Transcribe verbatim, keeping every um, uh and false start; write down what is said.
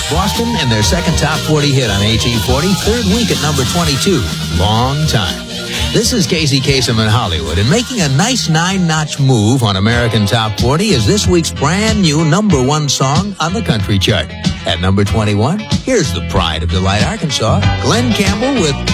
Boston and their second top forty hit on A T forty, third week at number twenty-two. Long time. This is Casey Kasem in Hollywood, and making a nice nine-notch move on American Top forty is this week's brand new number one song on the country chart. At number twenty-one, here's the pride of Delight, Arkansas, Glenn Campbell with